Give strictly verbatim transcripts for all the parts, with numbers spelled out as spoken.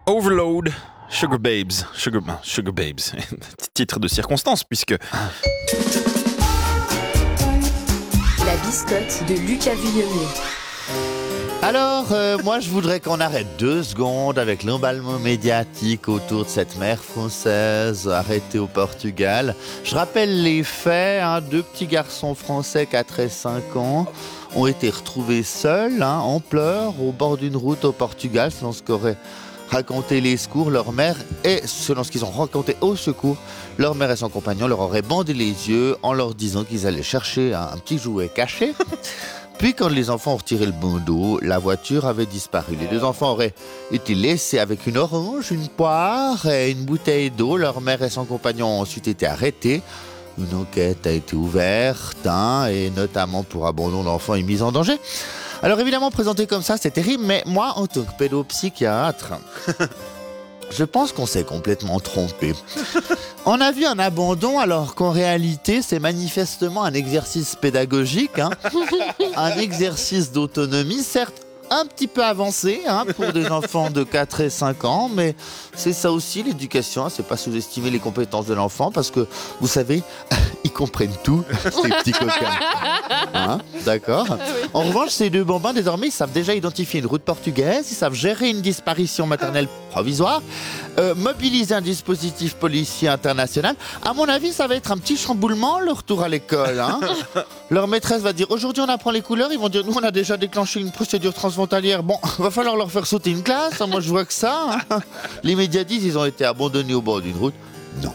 Overload, Sugar Babes. Sugar, Sugar Babes, titre de circonstance, puisque... La biscotte de Lucas Vuillemier. Alors, euh, moi, je voudrais qu'on arrête deux secondes avec l'emballement médiatique autour de cette mère française arrêtée au Portugal. Je rappelle les faits, hein, deux petits garçons français, quatre et cinq ans, ont été retrouvés seuls, hein, en pleurs, au bord d'une route au Portugal, selon ce qu'auraient raconté les secours. Leur mère, et selon ce qu'ils ont raconté au secours, leur mère et son compagnon leur auraient bandé les yeux en leur disant qu'ils allaient chercher un, un petit jouet caché. Puis, quand les enfants ont retiré le bandeau, la voiture avait disparu. Les deux enfants auraient été laissés avec une orange, une poire et une bouteille d'eau. Leur mère et son compagnon ont ensuite été arrêtés. Une enquête a été ouverte, hein, et notamment pour abandon d'enfants et mise en danger. Alors évidemment, présenté comme ça, c'est terrible, mais moi, en tant que pédopsychiatre, je pense qu'on s'est complètement trompé. On a vu un abandon alors qu'en réalité, c'est manifestement un exercice pédagogique, hein, un exercice d'autonomie, certes un petit peu avancé, hein, pour des enfants de quatre et cinq ans, mais c'est ça aussi l'éducation, hein, c'est pas sous-estimer les compétences de l'enfant, parce que, vous savez, ils comprennent tout, ces petits coquins. Hein, d'accord. En revanche, ces deux bambins, désormais, ils savent déjà identifier une route portugaise, ils savent gérer une disparition maternelle provisoire, euh, mobiliser un dispositif policier international. À mon avis, ça va être un petit chamboulement, le retour à l'école. Hein. Leur maîtresse va dire, aujourd'hui on apprend les couleurs, ils vont dire, nous on a déjà déclenché une procédure transfrontalière, bon, va falloir leur faire sauter une classe, hein, moi je vois que ça. Hein. Les médias disent, ils ont été abandonnés au bord d'une route. Non.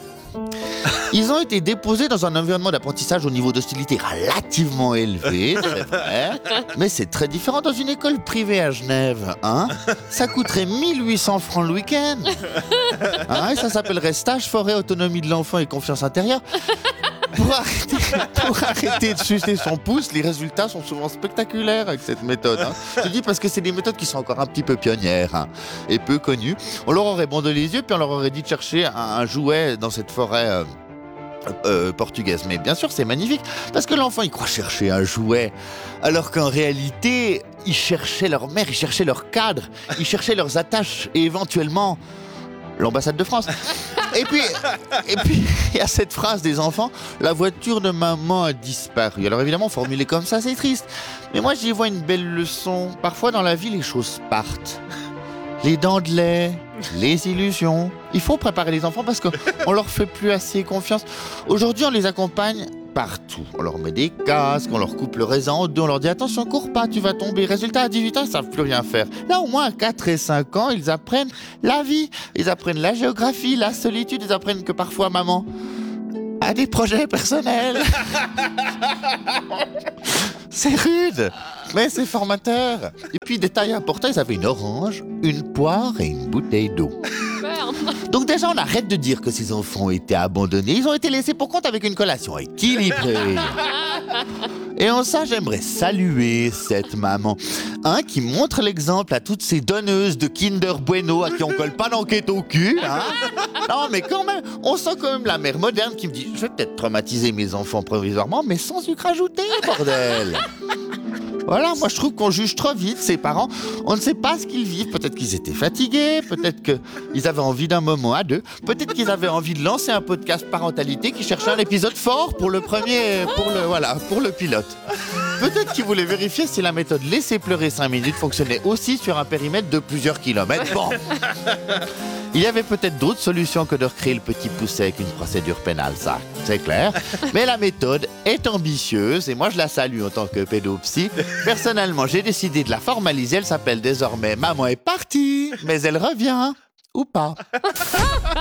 Ils ont été déposés dans un environnement d'apprentissage au niveau d'hostilité relativement élevé, c'est vrai, mais c'est très différent dans une école privée à Genève. Hein, ça coûterait mille huit cents francs le week-end. Hein, et ça s'appellerait stage forêt, autonomie de l'enfant et confiance intérieure. Pour arrêter, pour arrêter de sucer son pouce, les résultats sont souvent spectaculaires avec cette méthode. Hein. Je dis parce que c'est des méthodes qui sont encore un petit peu pionnières, hein, et peu connues. On leur aurait bandé les yeux, puis on leur aurait dit de chercher un, un jouet dans cette forêt euh, euh, portugaise. Mais bien sûr, c'est magnifique, parce que l'enfant, il croit chercher un jouet, alors qu'en réalité, ils cherchaient leur mère, ils cherchaient leur cadre, ils cherchaient leurs attaches, et éventuellement l'ambassade de France. Et puis, et puis, il y a cette phrase des enfants, la voiture de maman a disparu. Alors évidemment, formulée comme ça, c'est triste. Mais moi, j'y vois une belle leçon. Parfois, dans la vie, les choses partent. Les dents de lait, les illusions. Il faut préparer les enfants parce qu'on leur fait plus assez confiance. Aujourd'hui, on les accompagne partout. On leur met des casques, on leur coupe le raisin au dos, on leur dit attention, cours pas, tu vas tomber. Résultat, à dix-huit ans, ils savent plus rien faire. Là, au moins, à quatre et cinq ans, ils apprennent la vie, ils apprennent la géographie, la solitude, ils apprennent que parfois, maman a des projets personnels. C'est rude, mais c'est formateur. Et puis, détail important, ils avaient une orange, une poire et une bouteille d'eau. Donc déjà, on arrête de dire que ces enfants ont été abandonnés. Ils ont été laissés pour compte avec une collation équilibrée. Et en ça, j'aimerais saluer cette maman, hein, qui montre l'exemple à toutes ces donneuses de Kinder Bueno à qui on colle pas d'enquête au cul. Hein. Non, mais quand même, on sent quand même la mère moderne qui me dit « Je vais peut-être traumatiser mes enfants provisoirement, mais sans sucre ajouté, bordel !» Voilà, moi je trouve qu'on juge trop vite ces parents. On ne sait pas ce qu'ils vivent. Peut-être qu'ils étaient fatigués, peut-être qu'ils avaient envie d'un moment à deux, peut-être qu'ils avaient envie de lancer un podcast parentalité qui cherchait un épisode fort pour le premier, pour le, voilà, pour le pilote. Peut-être qu'ils voulaient vérifier si la méthode laisser pleurer cinq minutes fonctionnait aussi sur un périmètre de plusieurs kilomètres. Bon. Il y avait peut-être d'autres solutions que de recréer le petit pousset avec une procédure pénale, ça, c'est clair. Mais la méthode est ambitieuse et moi je la salue en tant que pédopsy. Personnellement, j'ai décidé de la formaliser. Elle s'appelle désormais « Maman est partie », mais elle revient, ou pas.